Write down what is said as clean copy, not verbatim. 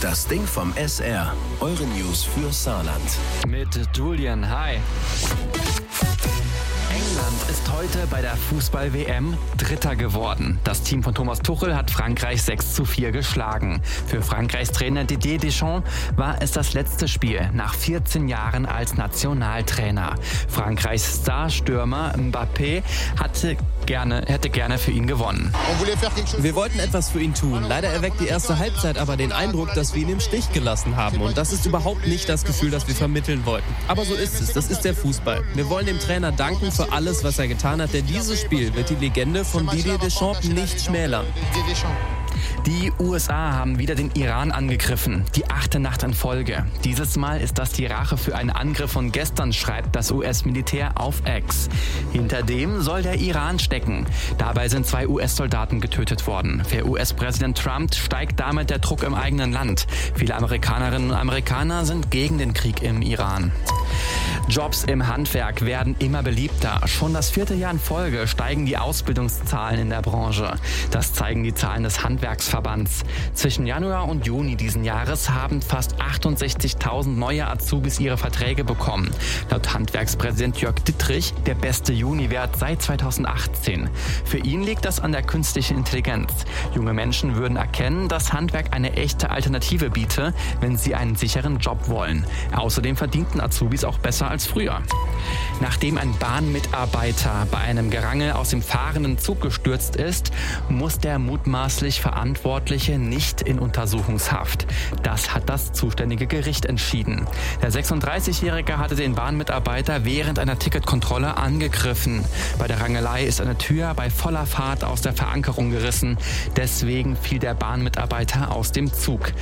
Das Ding vom SR. Eure News für Saarland. Mit Julian, hi. England ist heute bei der Fußball-WM Dritter geworden. Das Team von Thomas Tuchel hat Frankreich 6:4 geschlagen. Für Frankreichs Trainer Didier Deschamps war es das letzte Spiel nach 14 Jahren als Nationaltrainer. Frankreichs Starstürmer Mbappé hätte gerne für ihn gewonnen. Wir wollten etwas für ihn tun. Leider erweckt die erste Halbzeit aber den Eindruck, dass wir ihn im Stich gelassen haben. Und das ist überhaupt nicht das Gefühl, das wir vermitteln wollten. Aber so ist es. Das ist der Fußball. Wir wollen dem Trainer danken für alles, was er getan hat, denn dieses Spiel wird die Legende von Didier Deschamps nicht schmälern. Die USA haben wieder den Iran angegriffen, die 8. Nacht in Folge. Dieses Mal ist das die Rache für einen Angriff von gestern, schreibt das US-Militär auf X. Hinter dem soll der Iran stecken. Dabei sind 2 US-Soldaten getötet worden. Für US-Präsident Trump steigt damit der Druck im eigenen Land. Viele Amerikanerinnen und Amerikaner sind gegen den Krieg im Iran. Jobs im Handwerk werden immer beliebter. Schon das 4. Jahr in Folge steigen die Ausbildungszahlen in der Branche. Das zeigen die Zahlen des Handwerksverbands. Zwischen Januar und Juni diesen Jahres haben fast 68.000 neue Azubis ihre Verträge bekommen. Laut Handwerkspräsident Jörg Dittrich der beste Juniwert seit 2018. Für ihn liegt das an der künstlichen Intelligenz. Junge Menschen würden erkennen, dass Handwerk eine echte Alternative biete, wenn sie einen sicheren Job wollen. Außerdem verdienten Azubis auch besser als früher. Nachdem ein Bahnmitarbeiter bei einem Gerangel aus dem fahrenden Zug gestürzt ist, muss der mutmaßlich Verantwortliche nicht in Untersuchungshaft. Das hat das zuständige Gericht entschieden. Der 36-Jährige hatte den Bahnmitarbeiter während einer Ticketkontrolle angegriffen. Bei der Rangelei ist eine Tür bei voller Fahrt aus der Verankerung gerissen. Deswegen fiel der Bahnmitarbeiter aus dem Zug.